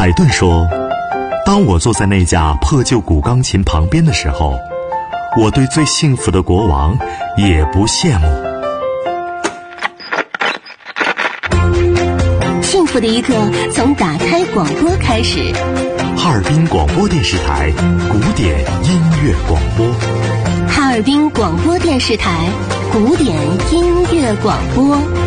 海顿说，当我坐在那架破旧古钢琴旁边的时候，我对最幸福的国王也不羡慕。 幸福的一刻从打开广播开始。 哈尔滨广播电视台古典音乐广播。 哈尔滨广播电视台古典音乐广播。